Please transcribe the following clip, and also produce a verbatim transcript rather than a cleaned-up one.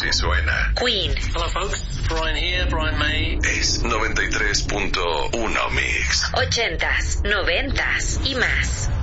Así suena Queen. Hello folks, Brian here, Brian May. Es noventa y tres punto uno Mix. Ochentas, noventas y más.